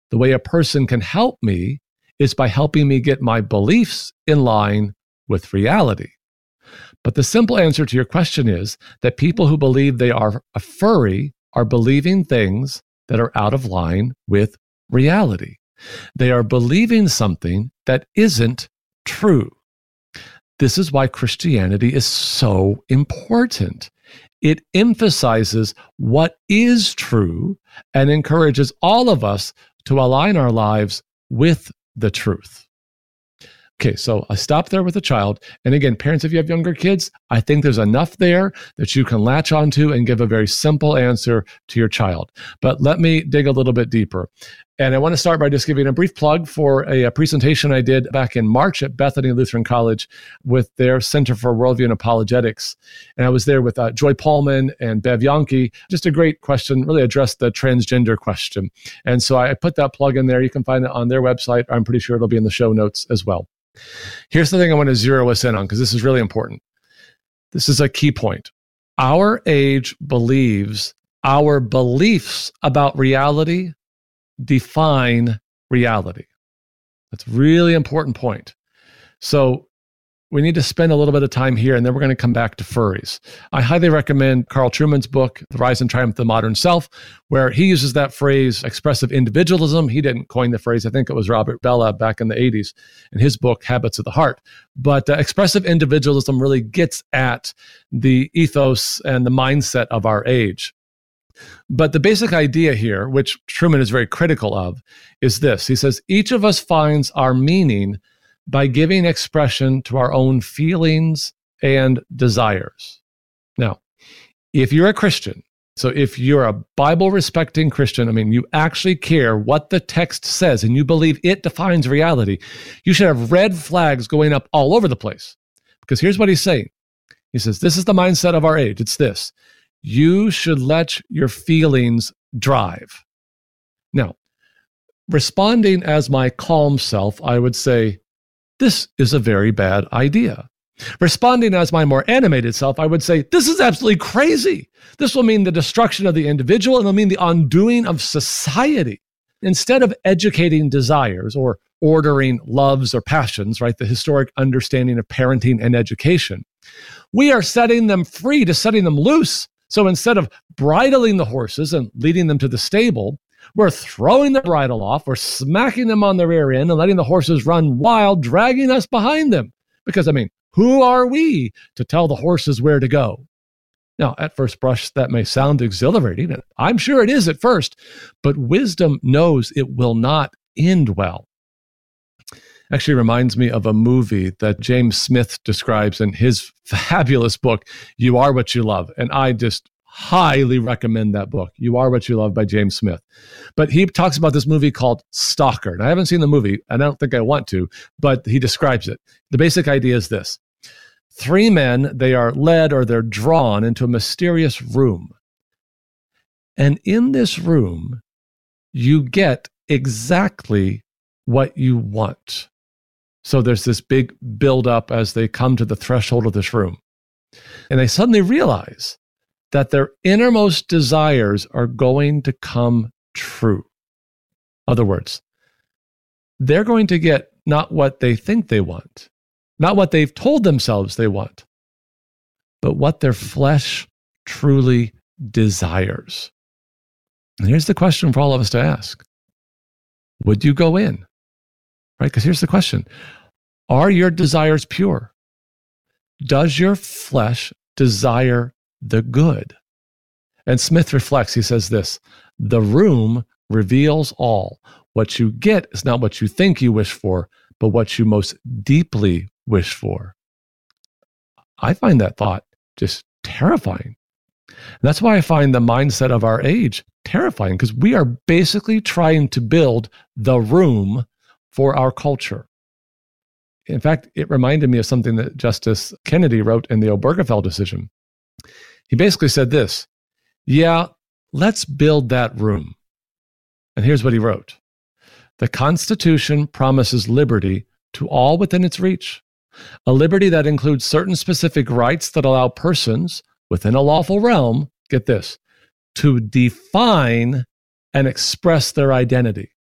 The way a person can help me is by helping me get my beliefs in line with reality. But the simple answer to your question is that people who believe they are a furry are believing things that are out of line with reality. They are believing something that isn't true. This is why Christianity is so important. It emphasizes what is true and encourages all of us to align our lives with the truth. Okay, so I stopped there with a child. And again, parents, if you have younger kids, I think there's enough there that you can latch onto and give a very simple answer to your child. But let me dig a little bit deeper. And I want to start by just giving a brief plug for a presentation I did back in March at Bethany Lutheran College with their Center for Worldview and Apologetics. And I was there with Joy Pullman and Bev Yonke. Just a great question, really addressed the transgender question. And so I put that plug in there. You can find it on their website. I'm pretty sure it'll be in the show notes as well. Here's the thing I want to zero us in on, because this is really important. This is a key point. Our age believes our beliefs about reality define reality. That's a really important point. So we need to spend a little bit of time here, and then we're going to come back to furries. I highly recommend Carl Trueman's book, The Rise and Triumph of the Modern Self, where he uses that phrase, expressive individualism. He didn't coin the phrase. I think it was Robert Bellah back in the 80s in his book, Habits of the Heart. But expressive individualism really gets at the ethos and the mindset of our age. But the basic idea here, which Trueman is very critical of, is this. He says, each of us finds our meaning by giving expression to our own feelings and desires. Now, if you're a Christian, so if you're a Bible-respecting Christian, I mean, you actually care what the text says and you believe it defines reality, you should have red flags going up all over the place. Because here's what he's saying. He says, this is the mindset of our age. It's this. You should let your feelings drive. Now, responding as my calm self, I would say, this is a very bad idea. Responding as my more animated self, I would say, this is absolutely crazy. This will mean the destruction of the individual and it'll mean the undoing of society. Instead of educating desires or ordering loves or passions, right, the historic understanding of parenting and education, we are setting them free to setting them loose. So instead of bridling the horses and leading them to the stable, we're throwing the bridle off, we're smacking them on the rear end and letting the horses run wild, dragging us behind them. Because, I mean, who are we to tell the horses where to go? Now, at first brush, that may sound exhilarating, and I'm sure it is at first, but wisdom knows it will not end well. Actually reminds me of a movie that James Smith describes in his fabulous book, You Are What You Love. And I just highly recommend that book, You Are What You Love by James Smith. But he talks about this movie called Stalker. And I haven't seen the movie, and I don't think I want to, but he describes it. The basic idea is this. 3 men, they are led or they're drawn into a mysterious room. And in this room, you get exactly what you want. So there's this big buildup as they come to the threshold of this room. And they suddenly realize that their innermost desires are going to come true. In other words, they're going to get not what they think they want, not what they've told themselves they want, but what their flesh truly desires. And here's the question for all of us to ask. Would you go in? Right? Because here's the question. Are your desires pure? Does your flesh desire the good? And Smith reflects, he says this, the room reveals all. What you get is not what you think you wish for, but what you most deeply wish for. I find that thought just terrifying. And that's why I find the mindset of our age terrifying, because we are basically trying to build the room for our culture. In fact, it reminded me of something that Justice Kennedy wrote in the Obergefell decision. He basically said this, yeah, let's build that room. And here's what he wrote. The Constitution promises liberty to all within its reach, a liberty that includes certain specific rights that allow persons within a lawful realm, get this, to define and express their identity.